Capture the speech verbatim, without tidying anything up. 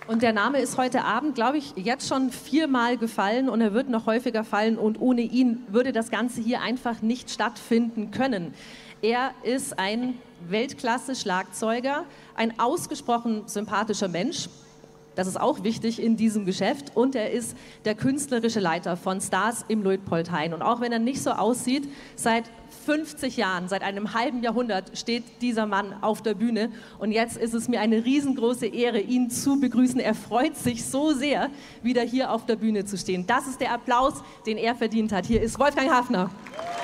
Und der Name ist heute Abend, glaube ich, jetzt schon viermal gefallen und er wird noch häufiger fallen und ohne ihn würde das Ganze hier einfach nicht stattfinden können. Er ist ein Weltklasse-Schlagzeuger, ein ausgesprochen sympathischer Mensch. Das ist auch wichtig in diesem Geschäft. Und er ist der künstlerische Leiter von Stars im Luitpoldhain. Und auch wenn er nicht so aussieht, seit fünfzig Jahren, seit einem halben Jahrhundert steht dieser Mann auf der Bühne. Und jetzt ist es mir eine riesengroße Ehre, ihn zu begrüßen. Er freut sich so sehr, wieder hier auf der Bühne zu stehen. Das ist der Applaus, den er verdient hat. Hier ist Wolfgang Hafner.